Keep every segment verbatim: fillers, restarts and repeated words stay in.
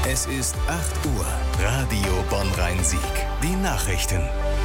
Es ist acht Uhr. Radio Bonn-Rhein-Sieg. Die Nachrichten.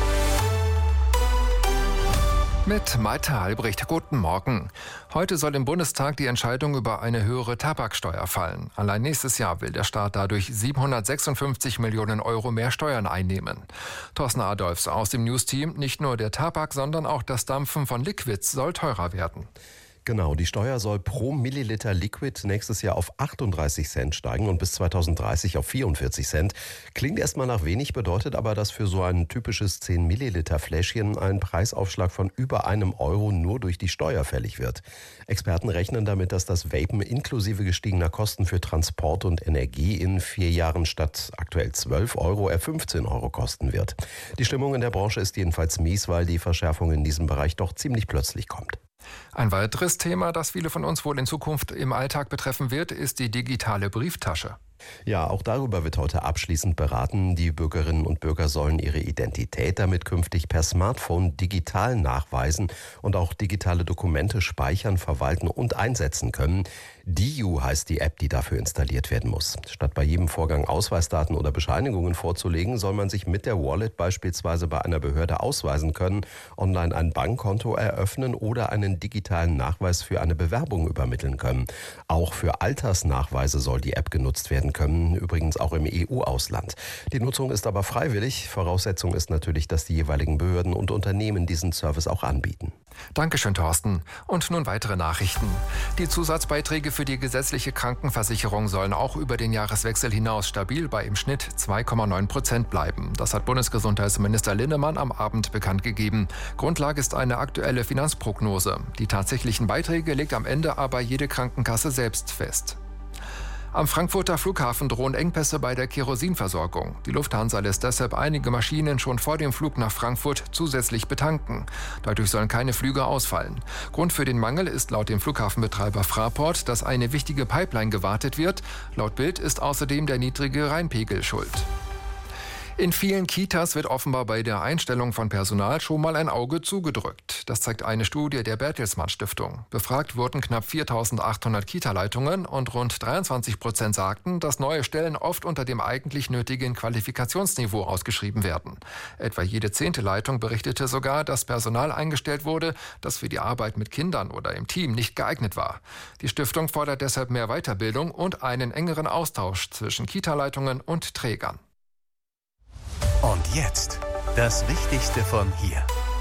Mit Malte Albrecht, guten Morgen. Heute soll im Bundestag die Entscheidung über eine höhere Tabaksteuer fallen. Allein nächstes Jahr will der Staat dadurch siebenhundertsechsundfünfzig Millionen Euro mehr Steuern einnehmen. Thorsten Adolfs aus dem News-Team, nicht nur der Tabak, sondern auch das Dampfen von Liquids soll teurer werden. Genau, die Steuer soll pro Milliliter Liquid nächstes Jahr auf achtunddreißig Cent steigen und bis zweitausenddreißig auf vierundvierzig Cent. Klingt erstmal nach wenig, bedeutet aber, dass für so ein typisches zehn Milliliter Fläschchen ein Preisaufschlag von über einem Euro nur durch die Steuer fällig wird. Experten rechnen damit, dass das Vapen inklusive gestiegener Kosten für Transport und Energie in vier Jahren statt aktuell zwölf Euro eher fünfzehn Euro kosten wird. Die Stimmung in der Branche ist jedenfalls mies, weil die Verschärfung in diesem Bereich doch ziemlich plötzlich kommt. Ein weiteres Thema, das viele von uns wohl in Zukunft im Alltag betreffen wird, ist die digitale Brieftasche. Ja, auch darüber wird heute abschließend beraten. Die Bürgerinnen und Bürger sollen ihre Identität damit künftig per Smartphone digital nachweisen und auch digitale Dokumente speichern, verwalten und einsetzen können. Diu heißt die App, die dafür installiert werden muss. Statt bei jedem Vorgang Ausweisdaten oder Bescheinigungen vorzulegen, soll man sich mit der Wallet beispielsweise bei einer Behörde ausweisen können, online ein Bankkonto eröffnen oder einen digitalen Nachweis für eine Bewerbung übermitteln können. Auch für Altersnachweise soll die App genutzt werden können, übrigens auch im E U-Ausland. Die Nutzung ist aber freiwillig. Voraussetzung ist natürlich, dass die jeweiligen Behörden und Unternehmen diesen Service auch anbieten. Dankeschön, Thorsten. Und nun weitere Nachrichten. Die Zusatzbeiträge für die gesetzliche Krankenversicherung sollen auch über den Jahreswechsel hinaus stabil bei im Schnitt zwei Komma neun Prozent bleiben. Das hat Bundesgesundheitsminister Linnemann am Abend bekannt gegeben. Grundlage ist eine aktuelle Finanzprognose. Die tatsächlichen Beiträge legt am Ende aber jede Krankenkasse selbst fest. Am Frankfurter Flughafen drohen Engpässe bei der Kerosinversorgung. Die Lufthansa lässt deshalb einige Maschinen schon vor dem Flug nach Frankfurt zusätzlich betanken. Dadurch sollen keine Flüge ausfallen. Grund für den Mangel ist laut dem Flughafenbetreiber Fraport, dass eine wichtige Pipeline gewartet wird. Laut Bild ist außerdem der niedrige Rheinpegel schuld. In vielen Kitas wird offenbar bei der Einstellung von Personal schon mal ein Auge zugedrückt. Das zeigt eine Studie der Bertelsmann Stiftung. Befragt wurden knapp viertausendachthundert Kita-Leitungen und rund dreiundzwanzig Prozent sagten, dass neue Stellen oft unter dem eigentlich nötigen Qualifikationsniveau ausgeschrieben werden. Etwa jede zehnte Leitung berichtete sogar, dass Personal eingestellt wurde, das für die Arbeit mit Kindern oder im Team nicht geeignet war. Die Stiftung fordert deshalb mehr Weiterbildung und einen engeren Austausch zwischen Kita-Leitungen und Trägern. Und jetzt das Wichtigste von hier.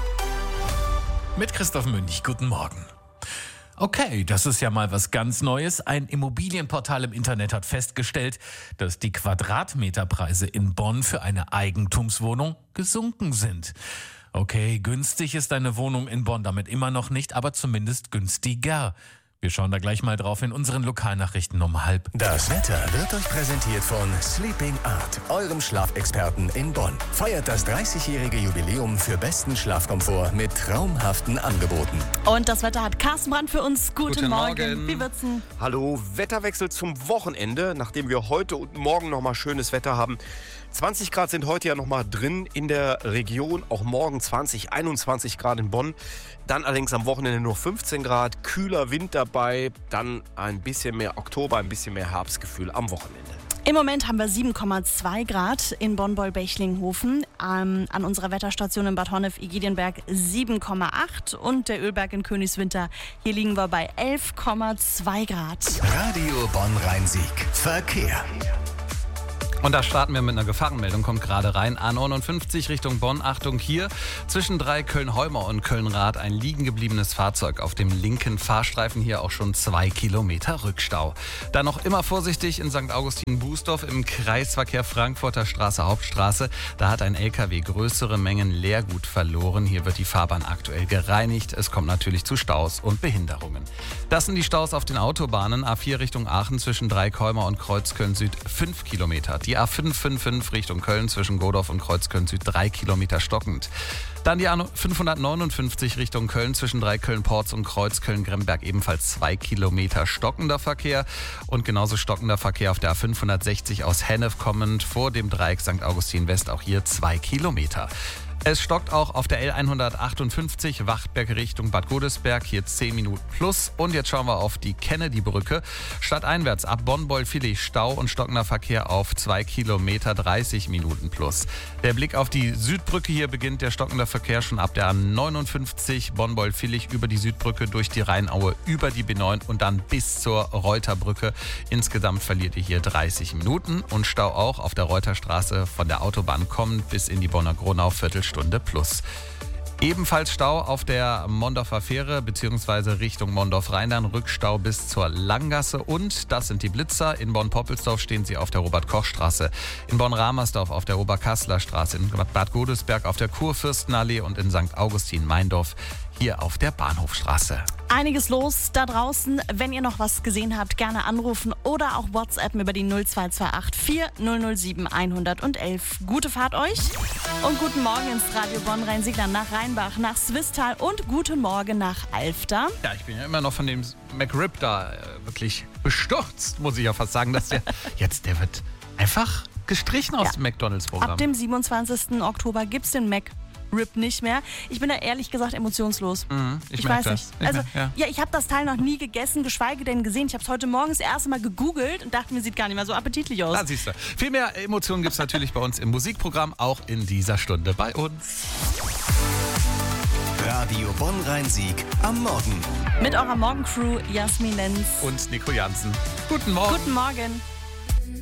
Mit Christoph Münch, guten Morgen. Okay, das ist ja mal was ganz Neues. Ein Immobilienportal im Internet hat festgestellt, dass die Quadratmeterpreise in Bonn für eine Eigentumswohnung gesunken sind. Okay, günstig ist eine Wohnung in Bonn damit immer noch nicht, aber zumindest günstiger. Wir schauen da gleich mal drauf in unseren Lokalnachrichten um halb. Das Wetter wird euch präsentiert von Sleeping Art, eurem Schlafexperten in Bonn. Feiert das dreißigjährige Jubiläum für besten Schlafkomfort mit traumhaften Angeboten. Und das Wetter hat Carsten Brandt für uns. Guten, Guten Morgen. Morgen. Wie wird's denn? Hallo, Wetterwechsel zum Wochenende, nachdem wir heute und morgen nochmal schönes Wetter haben. zwanzig Grad sind heute ja nochmal drin in der Region, auch morgen zwanzig, einundzwanzig Grad in Bonn. Dann allerdings am Wochenende nur fünfzehn Grad, kühler Wind dabei, dann ein bisschen mehr Oktober, ein bisschen mehr Herbstgefühl am Wochenende. Im Moment haben wir sieben Komma zwei Grad in Bonn-Boll-Bechlinghofen, ähm, an unserer Wetterstation in Bad Honnef-Egidionberg sieben Komma acht und der Ölberg in Königswinter, hier liegen wir bei elf Komma zwei Grad. Radio Bonn-Rhein-Sieg. Verkehr. Und da starten wir mit einer Gefahrenmeldung, kommt gerade rein. A neunundfünfzig Richtung Bonn, Achtung hier. Zwischen drei Köln-Heumer und Köln-Rath ein liegen gebliebenes Fahrzeug auf dem linken Fahrstreifen, hier auch schon zwei Kilometer Rückstau. Dann noch immer vorsichtig in Sankt Augustin-Bußdorf im Kreisverkehr Frankfurter Straße, Hauptstraße. Da hat ein L K W größere Mengen Leergut verloren. Hier wird die Fahrbahn aktuell gereinigt. Es kommt natürlich zu Staus und Behinderungen. Das sind die Staus auf den Autobahnen. A vier Richtung Aachen zwischen Dreikeumer und Kreuzköln Süd fünf Kilometer. Die A fünf fünfundfünfzig Richtung Köln zwischen Godorf und Kreuzköln Süd drei Kilometer stockend. Dann die A fünfhundertneunundfünfzig Richtung Köln zwischen Dreiköln-Porz und Kreuzköln-Gremberg ebenfalls zwei Kilometer stockender Verkehr. Und genauso stockender Verkehr auf der A fünfhundertsechzig aus Hennef kommend vor dem Dreieck Sankt Augustin West, auch hier zwei Kilometer. Es stockt auch auf der L hundertachtundfünfzig Wachtberg Richtung Bad Godesberg, hier zehn Minuten plus. Und jetzt schauen wir auf die Kennedy-Brücke. Stadteinwärts ab Bonn-Beulfilly Stau und stockender Verkehr auf zwei Kilometer, dreißig Minuten plus. Der Blick auf die Südbrücke, hier beginnt der stockende Verkehr schon ab der A neunundfünfzig Bonn-Beulfilly über die Südbrücke durch die Rheinaue über die B neun und dann bis zur Reuterbrücke. Insgesamt verliert ihr hier dreißig Minuten und Stau auch auf der Reuterstraße von der Autobahn kommend bis in die Bonner Gronau, Viertelstunde plus. Ebenfalls Stau auf der Mondorfer Fähre bzw. Richtung Mondorf-Rheinland, Rückstau bis zur Langgasse und das sind die Blitzer. In Bonn-Poppelsdorf stehen sie auf der Robert-Koch-Straße, in Bonn-Ramersdorf auf der Oberkasseler Straße, in Bad Godesberg auf der Kurfürstenallee und in Sankt Augustin-Meindorf hier auf der Bahnhofstraße. Einiges los da draußen. Wenn ihr noch was gesehen habt, gerne anrufen oder auch WhatsAppen über die null zwei zwei acht vier null null sieben eins eins eins. Gute Fahrt euch und guten Morgen ins Radio Bonn Rhein-Siegland nach Rheinbach, nach Swisttal und guten Morgen nach Alfter. Ja, ich bin ja immer noch von dem McRib da äh, wirklich bestürzt, muss ich ja fast sagen, dass der jetzt, der wird einfach gestrichen aus Ja. dem McDonalds-Programm. Ab dem siebenundzwanzigsten Oktober gibt es den Mac Rip nicht mehr. Ich bin da ehrlich gesagt emotionslos. Mhm, ich ich merk weiß das. nicht. Ich Also, merk, ja. ja, ich habe das Teil noch nie gegessen, geschweige denn gesehen. Ich habe es heute morgens das erste Mal gegoogelt und dachte mir, sieht gar nicht mehr so appetitlich aus. Da siehst du. Viel mehr Emotionen gibt es natürlich bei uns im Musikprogramm, auch in dieser Stunde bei uns. Radio Bonn Rhein-Sieg am Morgen. Mit eurer Morgencrew Jasmin Lenz. Und Nico Jansen. Guten Morgen. Guten Morgen.